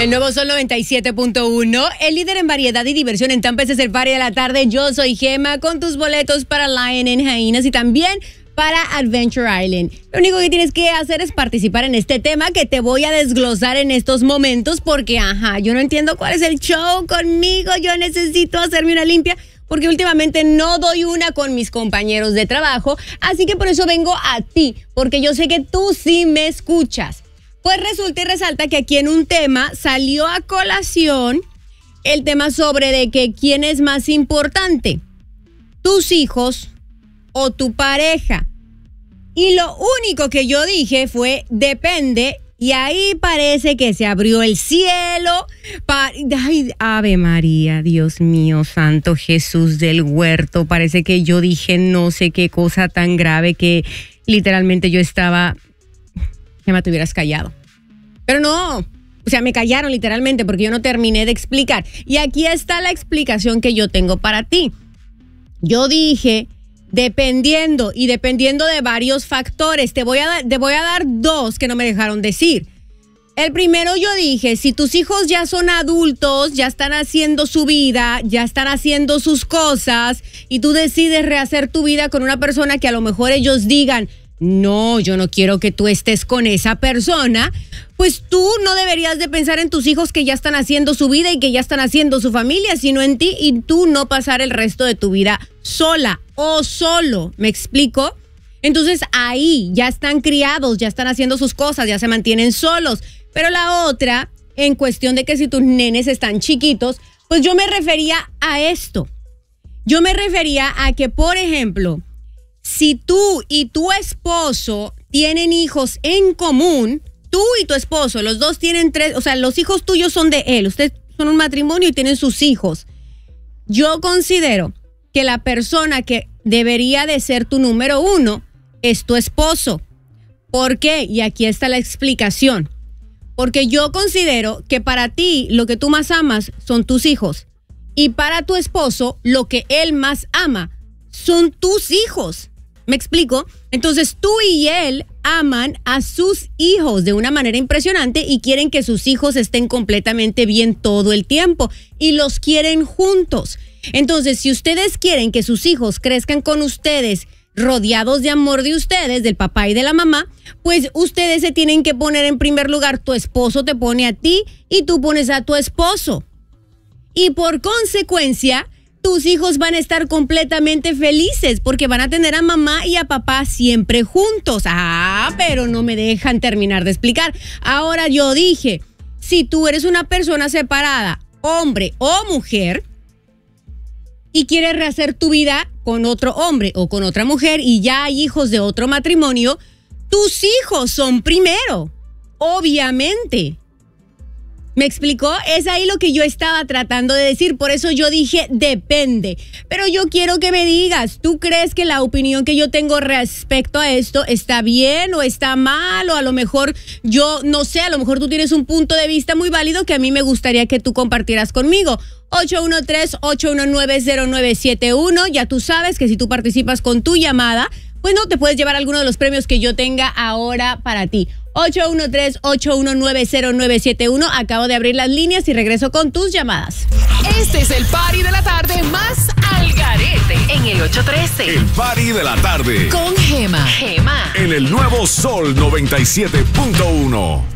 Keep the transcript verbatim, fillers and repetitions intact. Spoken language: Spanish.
El nuevo Sol noventa y siete punto uno, el líder en variedad y diversión en Tampa, es el party de la tarde. Yo soy Gema con tus boletos para Lion en Jainas y también para Adventure Island. Lo único que tienes que hacer es participar en este tema que te voy a desglosar en estos momentos porque, ajá, yo no entiendo cuál es el show conmigo. Yo necesito hacerme una limpia porque últimamente no doy una con mis compañeros de trabajo. Así que por eso vengo a ti, porque yo sé que tú sí me escuchas. Pues resulta y resalta que aquí en un tema salió a colación el tema sobre de que quién es más importante, tus hijos o tu pareja. Y lo único que yo dije fue depende, y ahí parece que se abrió el cielo. Pa- Ay, Ave María, Dios mío, Santo Jesús del huerto. Parece que yo dije no sé qué cosa tan grave que literalmente yo estaba... Gemma, te hubieras callado. Pero no, o sea, me callaron literalmente porque yo no terminé de explicar. Y aquí está la explicación que yo tengo para ti. Yo dije, dependiendo y dependiendo de varios factores, te voy a dar, te voy a dar dos que no me dejaron decir. El primero, yo dije, si tus hijos ya son adultos, ya están haciendo su vida, ya están haciendo sus cosas y tú decides rehacer tu vida con una persona que a lo mejor ellos digan, no, yo no quiero que tú estés con esa persona, pues tú no deberías de pensar en tus hijos que ya están haciendo su vida y que ya están haciendo su familia, sino en ti y tú no pasar el resto de tu vida sola o solo. ¿Me explico? Entonces ahí ya están criados, ya están haciendo sus cosas, ya se mantienen solos. Pero la otra, en cuestión de que si tus nenes están chiquitos, pues yo me refería a esto. Yo me refería a que, por ejemplo, si tú y tu esposo tienen hijos en común, tú y tu esposo, los dos tienen tres, o sea, los hijos tuyos son de él, ustedes son un matrimonio y tienen sus hijos. Yo considero que la persona que debería de ser tu número uno es tu esposo. ¿Por qué? Y aquí está la explicación. Porque yo considero que para ti lo que tú más amas son tus hijos y para tu esposo lo que él más ama son tus hijos. ¿Me explico? Entonces tú y él aman a sus hijos de una manera impresionante y quieren que sus hijos estén completamente bien todo el tiempo y los quieren juntos. Entonces, si ustedes quieren que sus hijos crezcan con ustedes, rodeados de amor de ustedes, del papá y de la mamá, pues ustedes se tienen que poner en primer lugar. Tu esposo te pone a ti y tú pones a tu esposo. Y por consecuencia, tus hijos van a estar completamente felices porque van a tener a mamá y a papá siempre juntos. Ah, pero no me dejan terminar de explicar. Ahora yo dije, si tú eres una persona separada, hombre o mujer, y quieres rehacer tu vida con otro hombre o con otra mujer y ya hay hijos de otro matrimonio, tus hijos son primero, obviamente. ¿Me explicó? Es ahí lo que yo estaba tratando de decir. Por eso yo dije depende. Pero yo quiero que me digas, ¿tú crees que la opinión que yo tengo respecto a esto está bien o está mal? O a lo mejor yo, no sé, a lo mejor tú tienes un punto de vista muy válido que a mí me gustaría que tú compartieras conmigo. ocho uno tres, ocho uno nueve, cero nueve siete uno. Ya tú sabes que si tú participas con tu llamada, pues no te puedes llevar alguno de los premios que yo tenga ahora para ti. ocho uno tres, ocho uno nueve, cero nueve siete uno. Acabo de abrir las líneas y regreso con tus llamadas. Este es el party de la tarde más al garete en el ocho trece. El party de la tarde Con Gema. Gema. en el nuevo Sol noventa y siete punto uno.